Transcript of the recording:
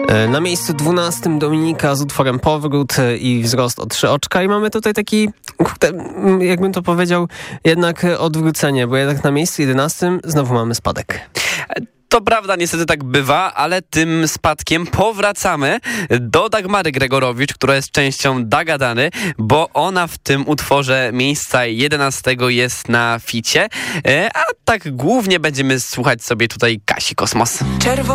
Na miejscu 12 Dominika z utworem Powrót i wzrost o 3 oczka i mamy tutaj taki, jakbym to powiedział, jednak odwrócenie, bo jednak na miejscu 11 znowu mamy spadek. To prawda, niestety tak bywa, ale tym spadkiem powracamy do Dagmary Gregorowicz, która jest częścią Dagadany, bo ona w tym utworze miejsca 11 jest na ficie, a tak głównie będziemy słuchać sobie tutaj Kasi Kosmos.